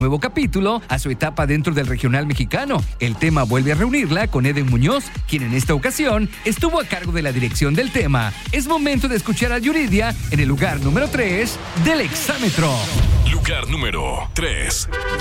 nuevo capítulo a su etapa dentro del regional mexicano. El tema vuelve a reunirla con Eden Muñoz, quien en esta ocasión estuvo a cargo de la dirección del tema. Es momento de escuchar a Yuridia en el lugar número 3 del Exámetro. Lugar número 3.